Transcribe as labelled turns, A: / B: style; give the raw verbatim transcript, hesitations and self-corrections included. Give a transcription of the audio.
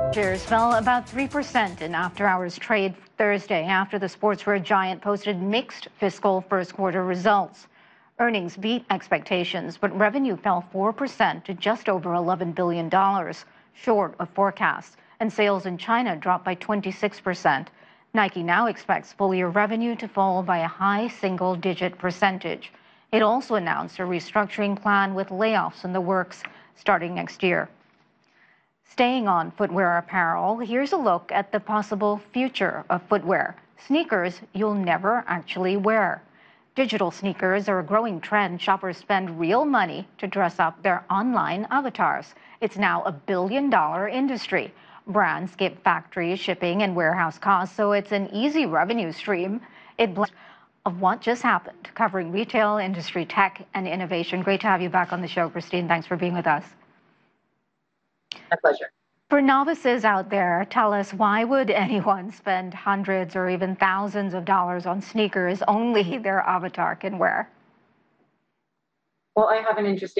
A: Shares fell about three percent in after-hours trade Thursday after the sportswear giant posted mixed fiscal first quarter results. Earnings beat expectations, but revenue fell four percent to just over eleven billion dollars, short of forecasts, and sales in China dropped by twenty-six percent. Nike now expects full-year revenue to fall by a high single-digit percentage. It also announced a restructuring plan with layoffs in the works starting next year. Staying on footwear apparel, here's a look at the possible future of footwear. Sneakers you'll never actually wear. Digital sneakers are a growing trend. Shoppers spend real money to dress up their online avatars. It's now a billion-dollar industry. Brands skip factory, shipping, and warehouse costs, so it's an easy revenue stream. It blends of what just happened, covering retail, industry, tech, and innovation. Great to have you back on the show, Christine. Thanks for being with us.
B: My pleasure.
A: For novices out there, tell us, why would anyone spend hundreds or even thousands of dollars on sneakers only their avatar can wear?
B: Well, I have an interesting